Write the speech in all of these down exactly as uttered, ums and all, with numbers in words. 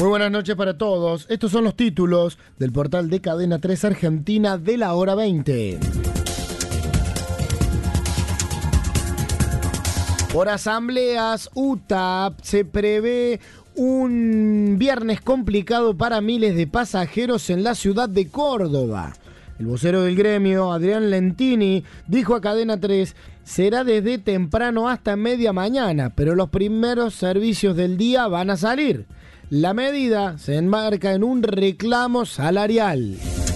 Muy buenas noches para todos. Estos son los títulos del portal de Cadena tres Argentina de la hora veinte. Por asambleas, U T A P se prevé un viernes complicado para miles de pasajeros en la ciudad de Córdoba. El vocero del gremio, Adrián Lentini, dijo a Cadena tres, será desde temprano hasta media mañana, pero los primeros servicios del día van a salir. La medida se enmarca en un reclamo salarial.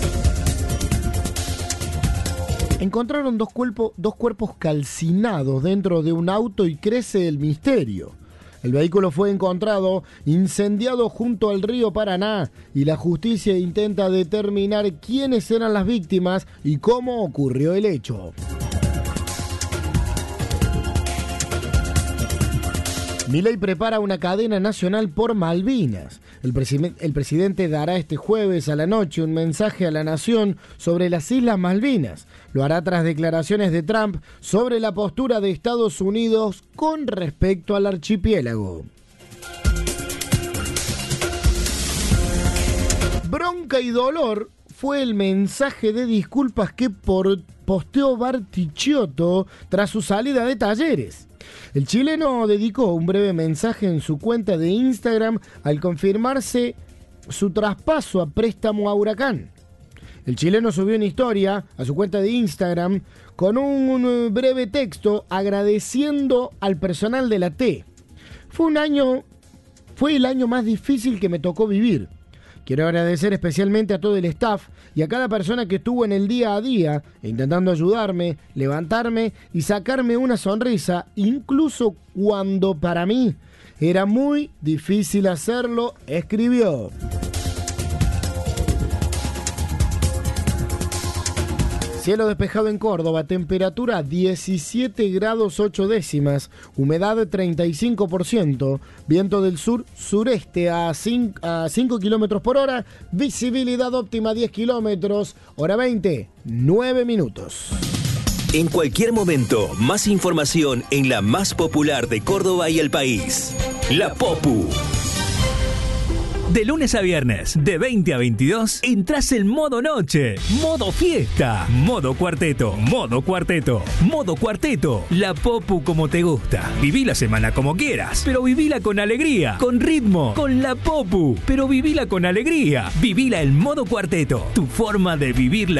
Encontraron dos, cuerpo, dos cuerpos calcinados dentro de un auto y crece el misterio. El vehículo fue encontrado incendiado junto al río Paraná y la justicia intenta determinar quiénes eran las víctimas y cómo ocurrió el hecho. Milei prepara una cadena nacional por Malvinas. El, presi- el presidente dará este jueves a la noche un mensaje a la nación sobre las Islas Malvinas. Lo hará tras declaraciones de Trump sobre la postura de Estados Unidos con respecto al archipiélago. Bronca y dolor fue el mensaje de disculpas que por- posteó Bartichotto tras su salida de Talleres. El chileno dedicó un breve mensaje en su cuenta de Instagram al confirmarse su traspaso a préstamo a Huracán. El chileno subió una historia a su cuenta de Instagram con un breve texto agradeciendo al personal de la T. Fue un año, fue el año más difícil que me tocó vivir. Quiero agradecer especialmente a todo el staff y a cada persona que estuvo en el día a día intentando ayudarme, levantarme y sacarme una sonrisa, incluso cuando para mí era muy difícil hacerlo, escribió. Cielo despejado en Córdoba, temperatura diecisiete grados ocho décimas, humedad treinta y cinco por ciento, viento del sur-sureste a cinco kilómetros por hora, visibilidad óptima diez kilómetros, hora veinte, nueve minutos. En cualquier momento, más información en la más popular de Córdoba y el país. La Popu. De lunes a viernes, de veinte a veintidós, entras en modo noche, modo fiesta, modo cuarteto, modo cuarteto, modo cuarteto. La Popu como te gusta. Viví la semana como quieras, pero vivila con alegría, con ritmo, con la Popu. Pero vivila con alegría. Vivila en modo cuarteto. Tu forma de vivir la